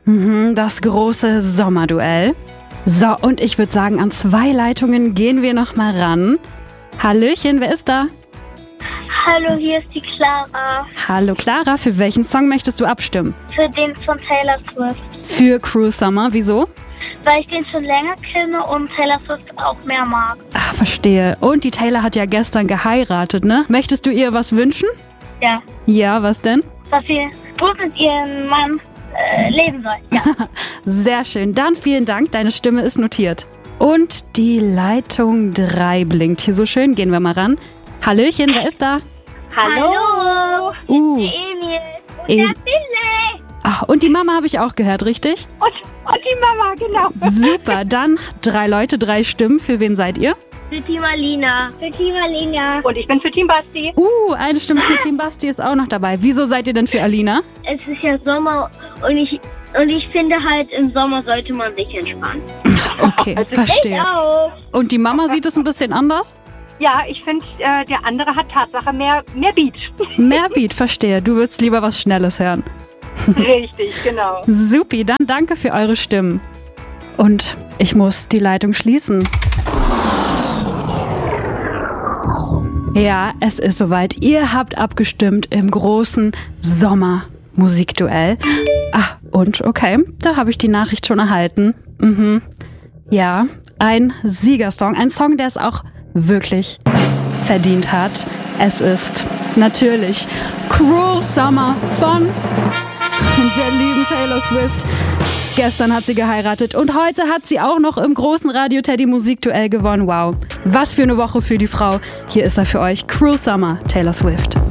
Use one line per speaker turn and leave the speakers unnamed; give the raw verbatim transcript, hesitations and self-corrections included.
Mhm, das große Sommerduell. So, und ich würde sagen, an zwei Leitungen gehen wir noch mal ran. Hallöchen, wer ist da?
Hallo, hier ist die Clara.
Hallo Clara, für welchen Song möchtest du abstimmen?
Für den von Taylor Swift.
Für Cruel Summer, wieso?
Weil ich den schon länger kenne und Taylor Swift auch mehr mag.
Ah, verstehe. Und die Taylor hat ja gestern geheiratet, ne? Möchtest du ihr was wünschen?
Ja.
Ja, was denn?
Dass sie gut mit ihrem Mann äh, leben soll. Ja.
Sehr schön. Dann vielen Dank, deine Stimme ist notiert. Und die Leitung drei blinkt hier so schön. Gehen wir mal ran. Hallöchen, wer ist da?
Hallo.
Uh.
Der Emil. Und
Em-
der Billy.
Ah, und die Mama habe ich auch gehört, richtig?
Und, und die Mama, genau.
Super, dann drei Leute, drei Stimmen. Für wen seid ihr?
Für Team Alina. Für Team Alina.
Und ich bin für Team Basti.
Uh, eine Stimme für Team Basti ist auch noch dabei. Wieso seid ihr denn für Alina?
Es ist ja Sommer und ich, und ich finde halt, im Sommer sollte man sich entspannen.
Okay,
Also
verstehe.
Auch.
Und die Mama sieht es ein bisschen anders?
Ja, ich finde, äh, der andere hat Tatsache mehr, mehr Beat.
Mehr Beat, verstehe. Du würdest lieber was Schnelles hören.
Richtig, genau.
Supi, dann danke für eure Stimmen. Und ich muss die Leitung schließen. Ja, es ist soweit. Ihr habt abgestimmt im großen Sommermusikduell. Ah, und okay, da habe ich die Nachricht schon erhalten. Mhm. Ja, ein Siegersong. Ein Song, der es auch wirklich verdient hat. Es ist natürlich Cruel Summer von der lieben Taylor Swift. Gestern hat sie geheiratet und heute hat sie auch noch im großen Radio Teddy Musikduell gewonnen. Wow, was für eine Woche für die Frau. Hier ist er für euch, Cruel Summer, Taylor Swift.